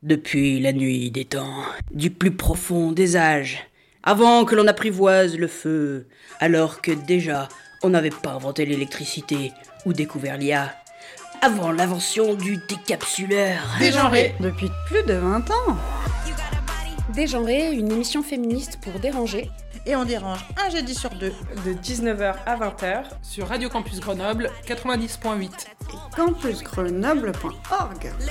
depuis la nuit des temps, du plus profond des âges, avant que l'on apprivoise le feu, alors que déjà on n'avait pas inventé l'électricité ou découvert l'IA, avant l'invention du décapsuleur. Dégenré. Depuis plus de 20 ans. Dégenré, une émission féministe pour déranger. Et on dérange un jeudi sur deux. De 19h à 20h. Sur Radio Campus Grenoble 90.8. Campusgrenoble.org.